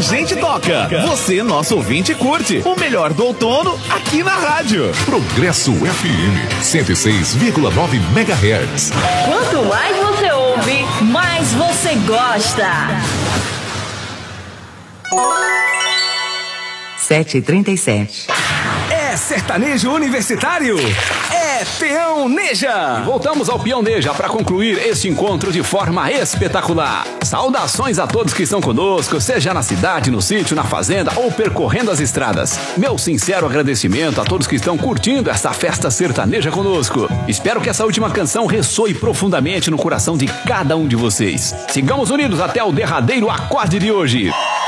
gente toca, você, nosso ouvinte, curte. O melhor do outono aqui na rádio. Progresso FM 106,9 MHz. Quanto mais você ouve, mais você gosta. 7h37. É sertanejo universitário? É Peão Neja! E voltamos ao Peão Neja para concluir este encontro de forma espetacular. Saudações a todos que estão conosco, seja na cidade, no sítio, na fazenda ou percorrendo as estradas. Meu sincero agradecimento a todos que estão curtindo esta festa sertaneja conosco. Espero que essa última canção ressoe profundamente no coração de cada um de vocês. Sigamos unidos até o derradeiro acorde de hoje.